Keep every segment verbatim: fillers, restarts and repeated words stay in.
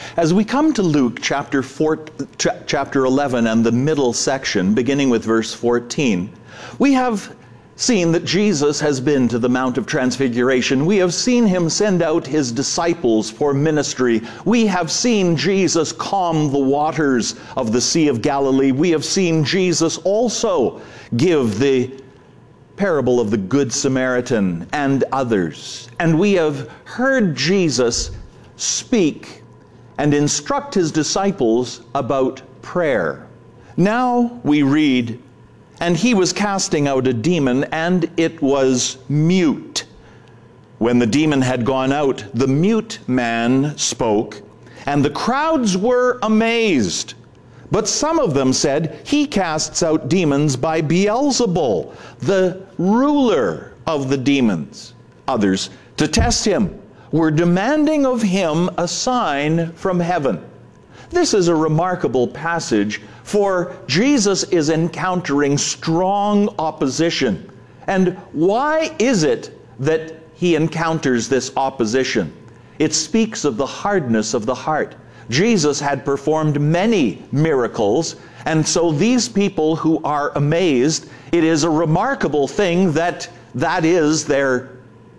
As we come to Luke chapter four, ch- chapter eleven and the middle section, beginning with verse fourteen, we have seen that Jesus has been to the Mount of Transfiguration. We have seen him send out his disciples for ministry. We have seen Jesus calm the waters of the Sea of Galilee. We have seen Jesus also give the parable of the Good Samaritan and others. And we have heard Jesus speak and instruct his disciples about prayer. Now we read, "And he was casting out a demon, and it was mute. When the demon had gone out, the mute man spoke, and the crowds were amazed. But some of them said, 'He casts out demons by Beelzebul, the ruler of the demons.' Others, to test him, were demanding of him a sign from heaven." This is a remarkable passage, for Jesus is encountering strong opposition. And why is it that he encounters this opposition? It speaks of the hardness of the heart. Jesus had performed many miracles, and so these people who are amazed, it is a remarkable thing that that is their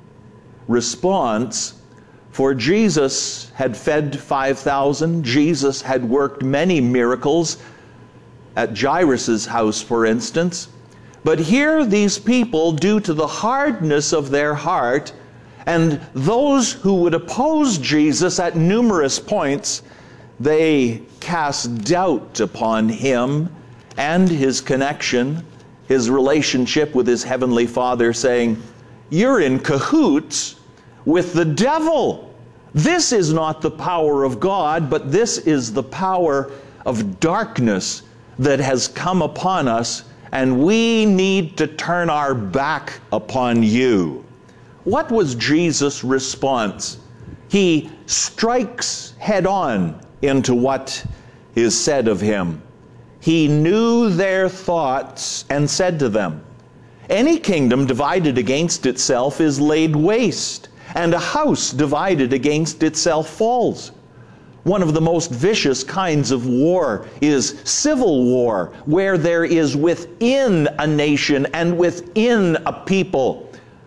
response. For Jesus had fed five thousand. Jesus had worked many miracles at Jairus' house, for instance. But here these people, due to the hardness of their heart, and those who would oppose Jesus at numerous points, they cast doubt upon him and his connection, his relationship with his heavenly Father, saying, "You're in cahoots with the devil. This is not the power of God, but this is the power of darkness that has come upon us, and we need to turn our back upon you." What was Jesus' response? He strikes head on into what is said of him. He knew their thoughts and said to them, "Any kingdom divided against itself is laid waste, and a house divided against itself falls." One of the most vicious kinds of war is civil war, where there is within a nation and within a people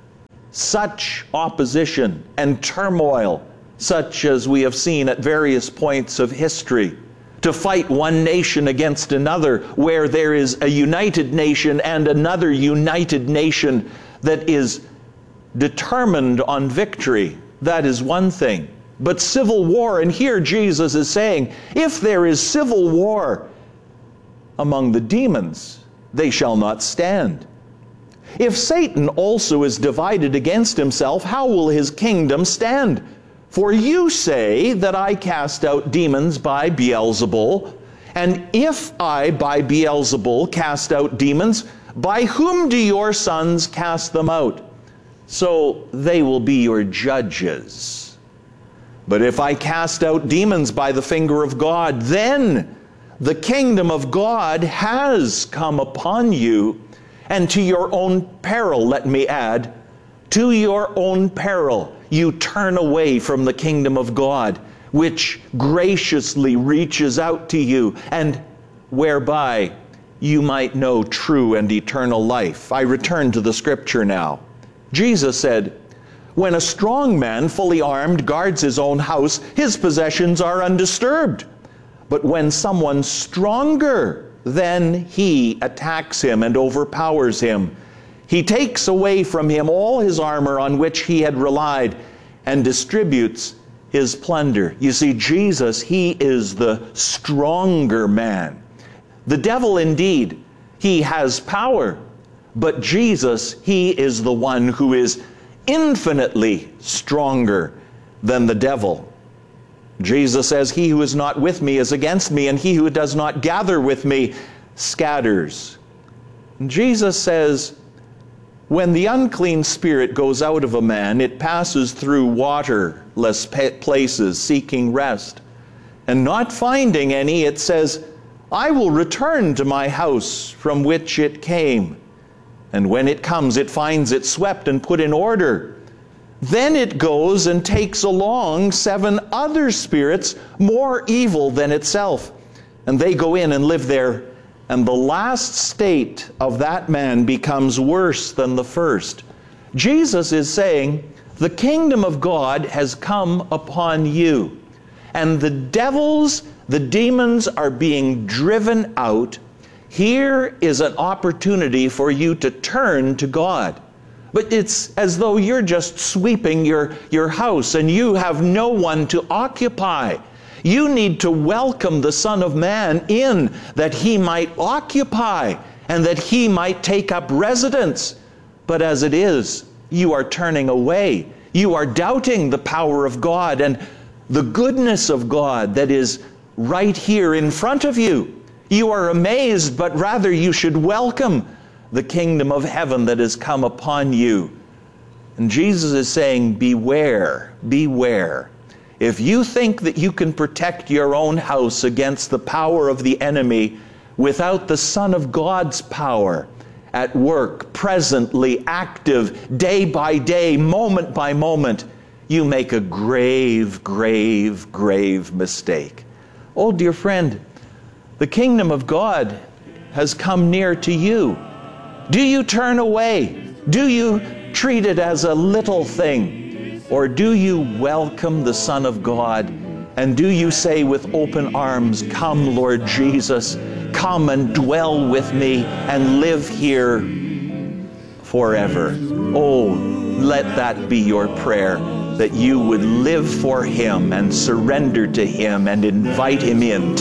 such opposition and turmoil, such as we have seen at various points of history, to fight one nation against another, where there is a united nation and another united nation that is determined on victory. That is one thing. But civil war, and here Jesus is saying, if there is civil war among the demons, they shall not stand. If Satan also is divided against himself, how will his kingdom stand? For you say that I cast out demons by Beelzebul, and if I by Beelzebul cast out demons, by whom do your sons cast them out? So they will be your judges. But if I cast out demons by the finger of God, then the kingdom of God has come upon you, and to your own peril, let me add, to your own peril, you turn away from the kingdom of God, which graciously reaches out to you, and whereby you might know true and eternal life. I return to the scripture now. Jesus said, "When a strong man, fully armed, guards his own house, his possessions are undisturbed. But when someone stronger than he attacks him and overpowers him, he takes away from him all his armor on which he had relied and distributes his plunder." You see, Jesus, he is the stronger man. The devil, indeed, he has power, but Jesus, he is the one who is infinitely stronger than the devil. Jesus says, "He who is not with me is against me, and he who does not gather with me scatters." And Jesus says, when the unclean spirit goes out of a man, it passes through waterless places seeking rest. And not finding any, it says, "I will return to my house from which it came." And when it comes, it finds it swept and put in order. Then it goes and takes along seven other spirits more evil than itself. And they go in and live there. And the last state of that man becomes worse than the first. Jesus is saying, the kingdom of God has come upon you. And the devils, the demons are being driven out. Here is an opportunity for you to turn to God. But it's as though you're just sweeping your, your house and you have no one to occupy. You need to welcome the Son of Man in, that he might occupy and that he might take up residence. But as it is, you are turning away. You are doubting the power of God and the goodness of God that is right here in front of you. You are amazed, but rather you should welcome the kingdom of heaven that has come upon you. And Jesus is saying, beware, beware. If you think that you can protect your own house against the power of the enemy without the Son of God's power at work, presently, active, day by day, moment by moment, you make a grave, grave, grave mistake. Oh, dear friend, the kingdom of God has come near to you. Do you turn away? Do you treat it as a little thing? Or do you welcome the Son of God? And do you say with open arms, come, Lord Jesus, come and dwell with me and live here forever? Oh, let that be your prayer, that you would live for him and surrender to him and invite him in